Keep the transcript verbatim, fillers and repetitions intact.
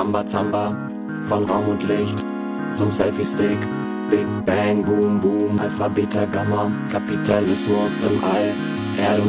Rambazamba, von Raum und Licht zum Selfie-Stick. Big Bang, Boom, Boom, Alpha, Beta, Gamma, Kapitalismus im All, Erde